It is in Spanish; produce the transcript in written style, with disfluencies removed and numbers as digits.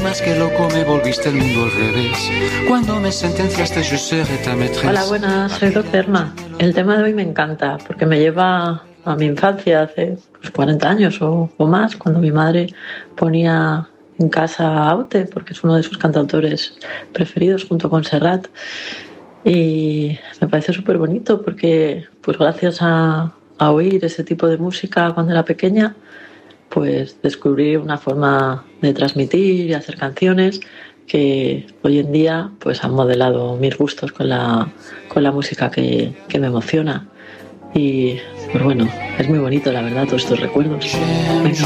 más que loco, me volviste el mundo al revés. Cuando me sentenciaste, yo seré ta maîtresse. Hola, buenas, soy Rocerma. El tema de hoy me encanta porque me lleva a mi infancia, hace 40 años o más, cuando mi madre ponía en casa Aute, porque es uno de sus cantautores preferidos junto con Serrat. Y me parece súper bonito porque, pues gracias a oír ese tipo de música cuando era pequeña, pues descubrí una forma de transmitir y hacer canciones que hoy en día pues han modelado mis gustos con la música que me emociona. Y pues bueno, es muy bonito la verdad todos estos recuerdos. Venga,